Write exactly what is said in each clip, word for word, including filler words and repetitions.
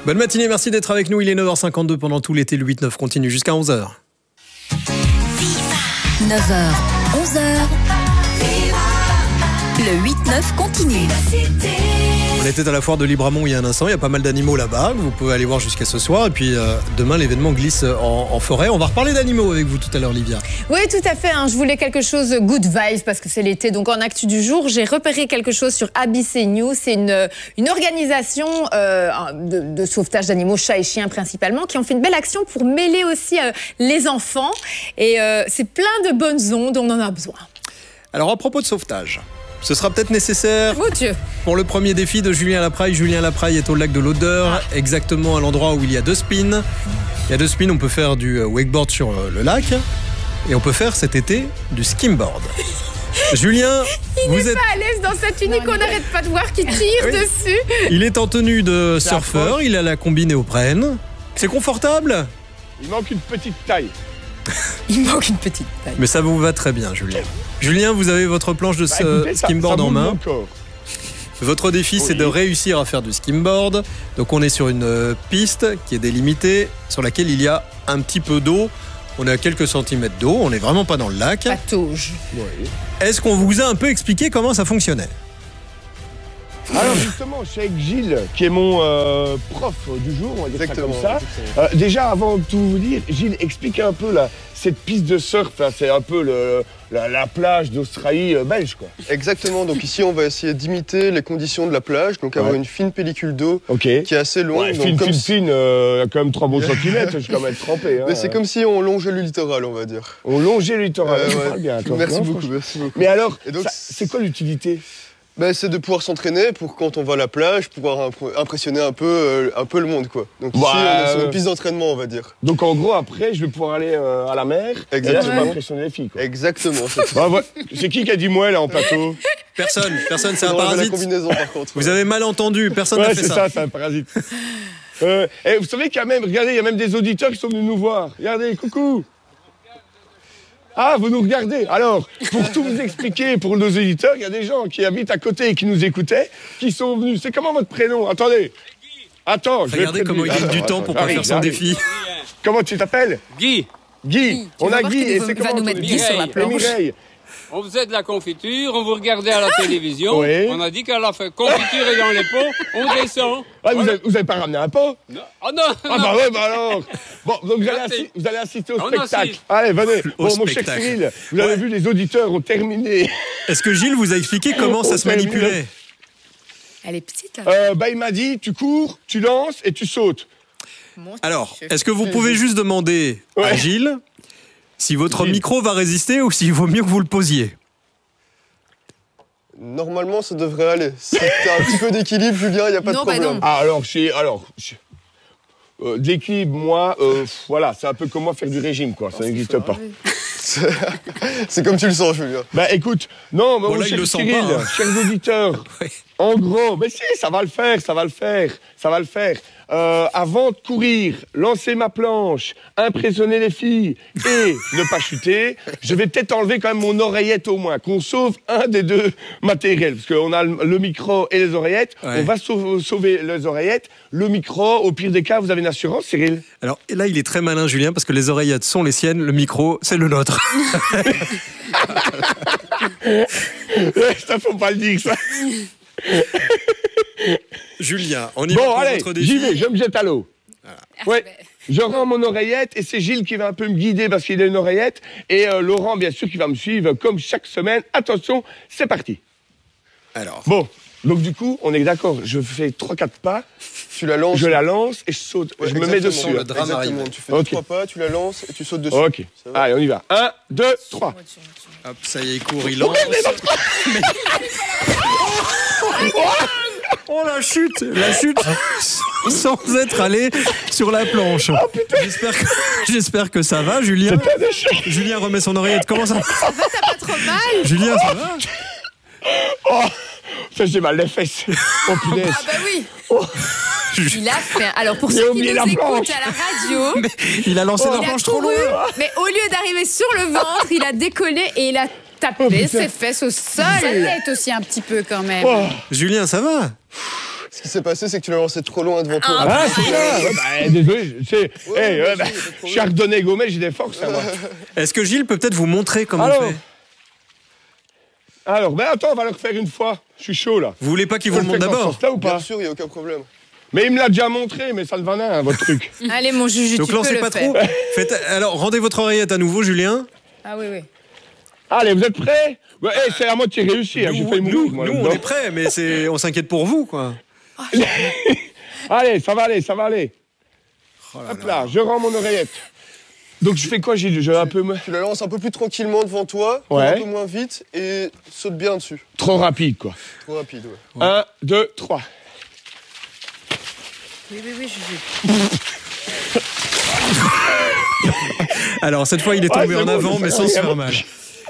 Bonne matinée, merci d'être avec nous. Il est neuf heures cinquante-deux pendant tout l'été. Le huit neuf continue jusqu'à onze heures. neuf heures, onze heures. Le huit neuf continue. On était à la foire de Libramont il y a un instant. Il y a pas mal d'animaux là-bas. Vous pouvez aller voir jusqu'à ce soir. Et puis euh, demain, l'événement glisse en, en forêt. On va reparler d'animaux avec vous tout à l'heure, Livia. Oui, tout à fait. Hein. Je voulais quelque chose good vibes parce que c'est l'été. Donc en actu du jour, j'ai repéré quelque chose sur A B C News. C'est une, une organisation euh, de, de sauvetage d'animaux, chats et chiens principalement, qui ont fait une belle action pour mêler aussi euh, les enfants. Et euh, c'est plein de bonnes ondes. On en a besoin. Alors à propos de sauvetage, ce sera peut-être nécessaire Oh Dieu. pour le premier défi de Julien Lapraille. Julien Lapraille est au lac de l'Odeur, ah. exactement à l'endroit où il y a deux spins. Il y a deux spins, on peut faire du wakeboard sur le lac et on peut faire cet été du skimboard. Julien, il vous n'est êtes pas à l'aise dans sa tunique, on n'arrête pas de voir qu'il tire oui. dessus. Il est en tenue de surfeur, il a la combi néoprène. C'est confortable? Il manque une petite taille. Il manque une petite taille. Mais ça vous va très bien, Julien. Julien, vous avez votre planche de bah, écoutez, skimboard ça, ça en main. Votre défi, oui. c'est de réussir à faire du skimboard. Donc, on est sur une piste qui est délimitée, sur laquelle il y a un petit peu d'eau. On est à quelques centimètres d'eau. On n'est vraiment pas dans le lac. Patauge. Oui. Est-ce qu'on vous a un peu expliqué comment ça fonctionnait? Alors justement, je suis avec Gilles, qui est mon euh, prof du jour, on va dire exactement, ça comme ça. Euh, déjà, avant de tout vous dire, Gilles, explique un peu là, cette piste de surf, hein, c'est un peu le, la, la plage d'Australie euh, belge, quoi. Exactement, donc ici on va essayer d'imiter les conditions de la plage, donc avoir ouais. une fine pellicule d'eau okay. qui est assez longue. Ouais, fine, donc, fine, si... fine, euh, quand même trois bons centimètres, je suis quand même trempé. Hein, Mais c'est comme si on longeait le littoral, on va dire. On longeait le littoral, euh, je ouais. parle bien. Toi, merci, non, beaucoup, merci beaucoup. Mais alors, donc, c'est quoi l'utilité? Ben, c'est de pouvoir s'entraîner pour quand on va à la plage, pouvoir impressionner un peu, euh, un peu le monde, quoi. Donc ici, bah, on est sur une piste d'entraînement, on va dire. Donc en gros, après, je vais pouvoir aller euh, à la mer. Exactement. Et là, je vais impressionner les filles, quoi. Exactement. Bah, ouais. C'est qui qui a dit moi, là, en plateau? Personne, personne, c'est un parasite. La combinaison, par contre. Vous ouais. avez mal entendu, personne n'a ouais, fait ça. c'est ça, c'est un parasite. euh, et vous savez qu'il y a même, regardez, il y a même des auditeurs qui sont venus nous voir. Regardez, coucou. Ah, vous nous regardez. Alors, pour tout vous expliquer, pour nos auditeurs, il y a des gens qui habitent à côté et qui nous écoutaient, qui sont venus. C'est comment votre prénom? Attendez. Attends, je vais Regardez comment il gagne du temps pour pas faire son défi. Comment tu t'appelles? Guy. Guy. Guy. On a Guy et c'est comment? Va nous mettre Guy sur la planche. Mireille. On faisait de la confiture, on vous regardait à la télévision, oui. on a dit qu'elle a fait confiture et dans les pots, on descend. Ah, vous, avez, vous avez pas ramené un pot? Non. Oh non, Ah bah ouais, bah alors. Bon, donc vous allez, assi vous allez assister au on spectacle. Assiste. Allez, venez. Au bon, spectacle. Mon cher Cyril, vous avez ouais. vu, les auditeurs ont terminé. Est-ce que Gilles vous a expliqué comment ça se manipulait? Elle est petite, là. Euh, bah, il m'a dit, tu cours, tu lances et tu sautes. Alors, est-ce que vous pouvez juste demander ouais. à Gilles si votre Gilles. micro va résister ou s'il vaut mieux que vous le posiez? Normalement, ça devrait aller. Si t'as un petit peu d'équilibre, Julien, il n'y a pas non, de problème. Bah non. Ah, alors, je alors euh, de l'équilibre, moi, euh, voilà, c'est un peu comme moi faire du régime, quoi. Ça n'existe pas. C'est comme tu le sens, Julien. Bah écoute, non, mais bon, mon là, cher il le Cyril, sent pas, hein. chers auditeurs, oui. en gros, mais si, ça va le faire, ça va le faire, ça va le faire. Euh, avant de courir, lancer ma planche, impressionner les filles et ne pas chuter, je vais peut-être enlever quand même mon oreillette au moins, qu'on sauve un des deux matériels. Parce qu'on a le, le micro et les oreillettes, ouais. on va sauver, sauver les oreillettes. Le micro, au pire des cas, vous avez une assurance, Cyril? Alors là, il est très malin, Julien, parce que les oreillettes sont les siennes, le micro, c'est le nôtre. Ça, faut pas le dire, ça. Julien, on y bon, va pour allez, votre défi. J'y vais, je me jette à l'eau. Voilà. Ouais, je rends mon oreillette et c'est Gilles qui va un peu me guider parce qu'il a une oreillette. Et euh, Laurent, bien sûr, qui va me suivre comme chaque semaine. Attention, c'est parti. Alors. Bon, donc du coup, on est d'accord, je fais trois quatre pas. Tu la lances. Je la lance et je saute. Ouais, je me mets dessus. Le drame arrive. Tu fais okay. trois pas, tu la lances et tu sautes dessus. Ok. Allez, on y va. Un, deux, trois. Hop, ça y est, il court, il lance. Mais... Oh la chute, la chute sans être allé sur la planche. Oh, j'espère que, j'espère que ça va, Julien. Julien remet son oreillette. Comment ça? Ça va, t'as pas trop mal? Julien, ça va? Oh, ça j'ai mal les fesses. Oh punaise. Ah bah oui. Oh. Il a fait. Alors pour ceux qui nous écoutent à la radio, mais il a lancé oh, la planche trop loin. Mais au lieu d'arriver sur le ventre, il a décollé et il a tapé oh, ses fesses au sol. Ça tête aussi un petit peu quand même. Oh. Julien, ça va? Ce qui s'est passé, c'est que tu l'as lancé trop loin devant toi. Ah, c'est ça ouais, bah, désolé, c'est... Ouais, hey, ouais, bah, Chardonnay Gomez, j'ai des forces, ça va. Est-ce que Gilles peut peut-être vous montrer comment Alors, on fait? Alors, ben attends, on va le refaire une fois. Je suis chaud, là. Vous voulez pas qu'il vous le montre d'abord? Ou pas? Bien sûr, il n'y a aucun problème. Mais il me l'a déjà montré, mais ça ne va rien, hein, votre truc. Allez, mon Juju, donc tu peux lancez le pas faire. trop. Faites... Alors, rendez votre oreillette à nouveau, Julien. Ah oui, oui. Allez, vous êtes prêts? ouais, hey, c'est à moi de tirer réussi, hein, j'ai Nous, failli mourir. nous, moi, nous on est prêts, mais c'est... on s'inquiète pour vous, quoi. Allez, ça va aller, ça va aller. Oh là Hop là, je rends mon oreillette. Donc je fais quoi, Gilles? Je un peu me... Tu la lances un peu plus tranquillement devant toi, ouais. un peu moins vite, et saute bien dessus. Trop rapide, quoi. Trop rapide, ouais. ouais. Un, deux, trois. Oui, oui, oui, Juju. Alors, cette fois, il est tombé ouais, en bon, avant, mais sans se faire mal.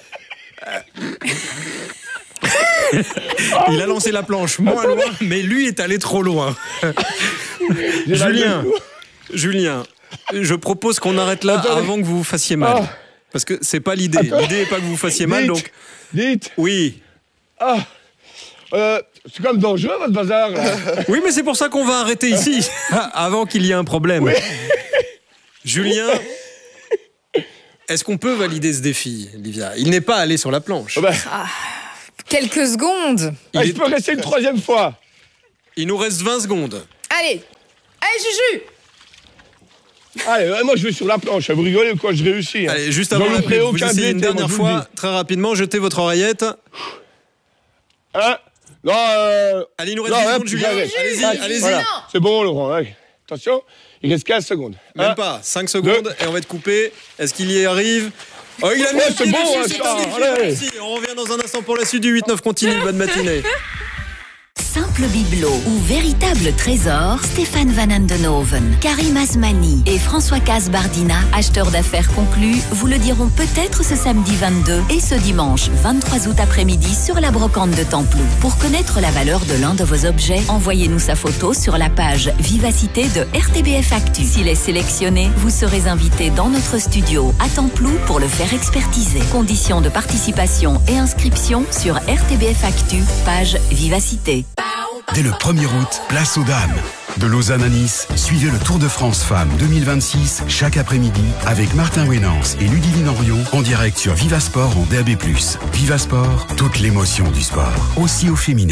Il a lancé la planche moins loin, mais lui est allé trop loin. Julien, Julien, je propose qu'on arrête là Attendez. avant que vous vous fassiez mal. Ah. Parce que c'est pas l'idée. L'idée n'est pas que vous vous fassiez mal, dites, donc... Dites. Oui. Ah. Euh, c'est comme dangereux, votre bazar, là. Oui, mais c'est pour ça qu'on va arrêter ici, avant qu'il y ait un problème. Oui. Julien, est-ce qu'on peut valider ce défi, Livia? Il n'est pas allé sur la planche. Oh ben. ah, quelques secondes. Il, ah, il est... peut rester une troisième fois. Il nous reste vingt secondes. Allez. Allez, Juju. Allez, moi je vais sur la planche, vous rigolez ou quoi, je réussis. Hein. Allez, juste avant la pub, vous essayez une dernière fois, très rapidement, jetez votre oreillette. Hein? Non, euh... Allez, il nous reste dix secondes, Julien. Allez-y, allez-y. Voilà. C'est bon, Laurent. Ouais. Attention, il reste quinze secondes. Même un, pas, cinq secondes, deux. Et on va être coupé. Est-ce qu'il y arrive? Oh, il a mis ouais, le c'est pied bon, dessus, c'est un défi. On revient dans un instant pour la suite du huit neuf continue. Bonne matinée. Simple bibelot ou véritable trésor, Stéphane Van Andenhoven, Karim Asmani et François Casbardina, acheteurs d'affaires conclus, vous le diront peut-être ce samedi vingt-deux et ce dimanche vingt-trois août après-midi sur la brocante de Templou. Pour connaître la valeur de l'un de vos objets, envoyez-nous sa photo sur la page Vivacité de R T B F Actu. S'il est sélectionné, vous serez invité dans notre studio à Templou pour le faire expertiser. Conditions de participation et inscription sur R T B F Actu, page Vivacité. Dès le premier août, place aux dames. De Lausanne à Nice, suivez le Tour de France Femmes deux mille vingt-six chaque après-midi avec Martin Wénance et Ludivine Henriot en direct sur Vivasport en D A B plus. Vivasport, toute l'émotion du sport, aussi au féminin.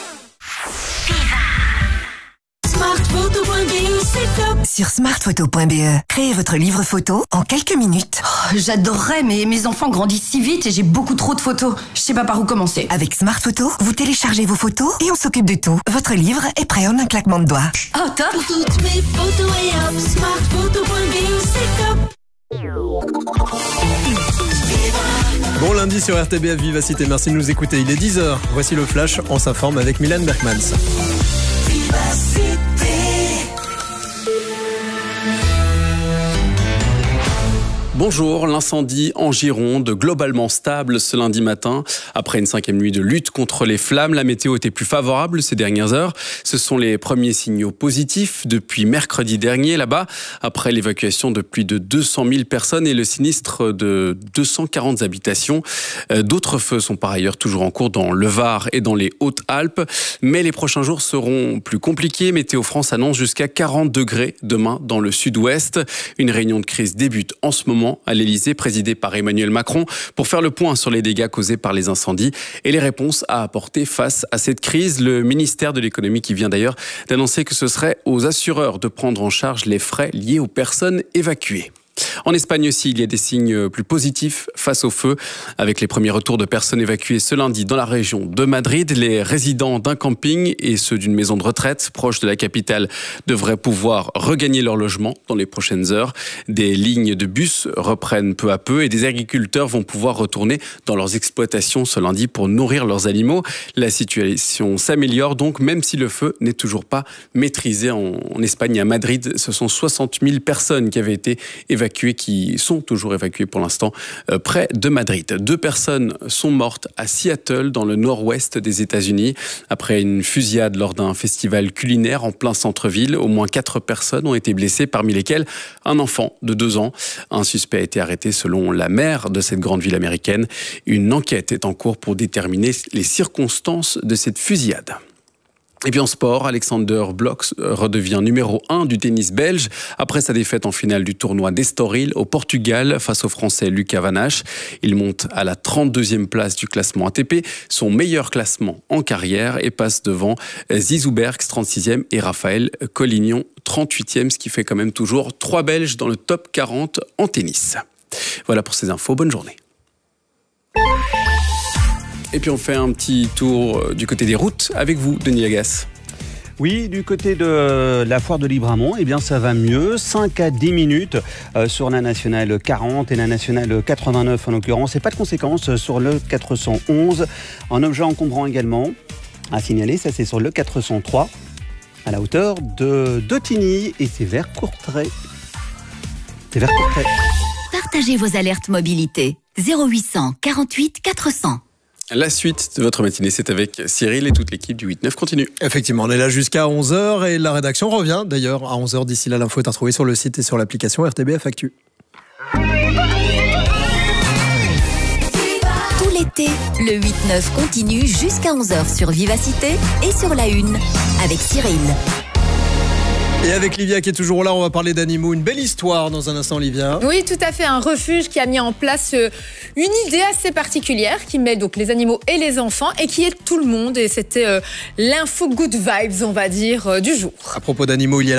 Sur smartphoto point b e, créez votre livre photo en quelques minutes. Oh, j'adorerais, mais mes enfants grandissent si vite et j'ai beaucoup trop de photos. Je sais pas par où commencer. Avec Smartphoto, vous téléchargez vos photos et on s'occupe de tout. Votre livre est prêt en un claquement de doigts. Oh, top! Pour toutes mes photos et hop, smartphoto point b e, c'est top! Bon lundi sur R T B F Vivacité, merci de nous écouter. Il est dix heures. Voici le flash en sa forme avec Milan Berkmans. Bonjour, l'incendie en Gironde, globalement stable ce lundi matin. Après une cinquième nuit de lutte contre les flammes, la météo était plus favorable ces dernières heures. Ce sont les premiers signaux positifs depuis mercredi dernier là-bas, après l'évacuation de plus de deux cent mille personnes et le sinistre de deux cent quarante habitations. D'autres feux sont par ailleurs toujours en cours dans le Var et dans les Hautes-Alpes. Mais les prochains jours seront plus compliqués. Météo France annonce jusqu'à quarante degrés demain dans le sud-ouest. Une réunion de crise débute en ce moment à l'Elysée, présidée par Emmanuel Macron, pour faire le point sur les dégâts causés par les incendies et les réponses à apporter face à cette crise. Le ministère de l'économie qui vient d'ailleurs d'annoncer que ce serait aux assureurs de prendre en charge les frais liés aux personnes évacuées. En Espagne aussi, il y a des signes plus positifs face au feu, avec les premiers retours de personnes évacuées ce lundi dans la région de Madrid. Les résidents d'un camping et ceux d'une maison de retraite proche de la capitale devraient pouvoir regagner leur logement dans les prochaines heures. Des lignes de bus reprennent peu à peu et des agriculteurs vont pouvoir retourner dans leurs exploitations ce lundi pour nourrir leurs animaux. La situation s'améliore donc, même si le feu n'est toujours pas maîtrisé. En, en Espagne, à Madrid, ce sont soixante mille personnes qui avaient été évacuées évacués, qui sont toujours évacués pour l'instant euh, près de Madrid. Deux personnes sont mortes à Seattle, dans le nord-ouest des États-Unis, après une fusillade lors d'un festival culinaire en plein centre-ville. Au moins quatre personnes ont été blessées, parmi lesquelles un enfant de deux ans. Un suspect a été arrêté selon la maire de cette grande ville américaine. Une enquête est en cours pour déterminer les circonstances de cette fusillade. Et puis en sport, Alexander Blok redevient numéro un du tennis belge après sa défaite en finale du tournoi d'Estoril au Portugal face au Français Lucas Van Hache. Il monte à la trente-deuxième place du classement A T P, son meilleur classement en carrière, et passe devant Zizou Bergs, trente-sixième, et Raphaël Collignon, trente-huitième, ce qui fait quand même toujours trois Belges dans le top quarante en tennis. Voilà pour ces infos, bonne journée. Et puis on fait un petit tour du côté des routes avec vous, Denis Lagas. Oui, du côté de la foire de Libramont, eh bien ça va mieux. cinq à dix minutes sur la nationale quarante et la nationale quatre-vingt-neuf en l'occurrence. Et pas de conséquences sur le quatre cent onze. Un objet encombrant également à signaler, ça c'est sur le quatre cent trois à la hauteur de Dautigny et c'est vers Courtrai. C'est vers Courtrai. Partagez vos alertes mobilité. zéro huit cent quarante-huit quatre cents. La suite de votre matinée, c'est avec Cyril et toute l'équipe du huit neuf continue. Effectivement, on est là jusqu'à onze heures et la rédaction revient d'ailleurs à onze heures. D'ici là, l'info est à retrouver sur le site et sur l'application R T B F Actu. Tout l'été, le huit neuf continue jusqu'à onze heures sur Vivacité et sur la une avec Cyril. Et avec Livia qui est toujours là, on va parler d'animaux. Une belle histoire dans un instant, Livia. Oui, tout à fait. Un refuge qui a mis en place une idée assez particulière qui met donc les animaux et les enfants et qui aide tout le monde. Et c'était euh, l'info good vibes, on va dire, euh, du jour. À propos d'animaux, il y a